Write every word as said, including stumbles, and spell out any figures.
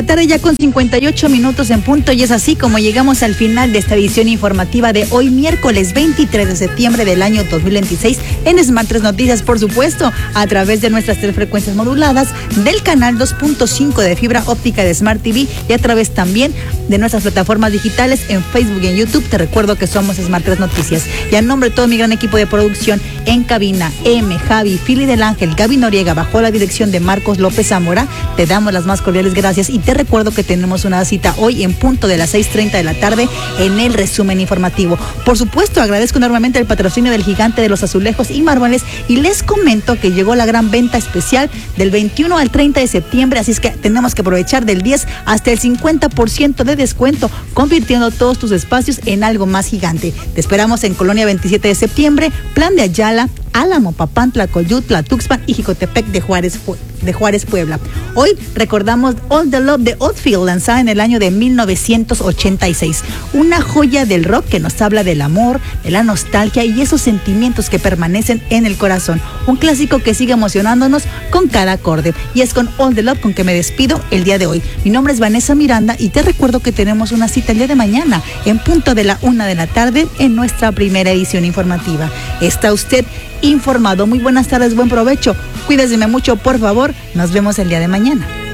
tarde ya con cincuenta y ocho minutos en punto, y es así como llegamos al final de esta edición informativa de hoy miércoles veintitrés de septiembre del año dos mil veintiséis en Smart tres Noticias, por supuesto, a través de nuestras tres frecuencias moduladas, del canal dos punto cinco de fibra óptica de Smart T V y a través también de nuestras plataformas digitales en Facebook y en YouTube. Te recuerdo que somos Smart tres Noticias, y a nombre de todo mi gran equipo de producción en cabina, M, Javi, Fili del Ángel, Gaby Noriega, bajo la dirección de Marcos López Zamora, te damos las más cordiales gracias y te recuerdo que tenemos una cita hoy en punto de las seis treinta de la tarde en el resumen informativo. Por supuesto, agradezco enormemente el patrocinio del gigante de los azulejos y mármoles y les comento que llegó la gran venta especial del veintiuno al treinta de septiembre, así es que tenemos que aprovechar del diez hasta el cincuenta por ciento de descuento, convirtiendo todos tus espacios en algo más gigante. Te esperamos en Colonia veintisiete de septiembre, Plan de Ayala, Álamo, Papantla, Coyutla, Tuxpan y Jicotepec de Juárez, de Juárez, Puebla. Hoy recordamos All the Love de Oathfield, lanzada en el año de mil novecientos ochenta y seis. Una joya del rock que nos habla del amor, de la nostalgia y esos sentimientos que permanecen en el corazón. Un clásico que sigue emocionándonos con cada acorde. Y es con All the Love con que me despido el día de hoy. Mi nombre es Vanessa Miranda y te recuerdo que tenemos una cita el día de mañana en punto de la una de la tarde en nuestra primera edición informativa. Está usted informado. Muy buenas tardes, buen provecho. Cuídese mucho, por favor. Nos vemos el día de mañana.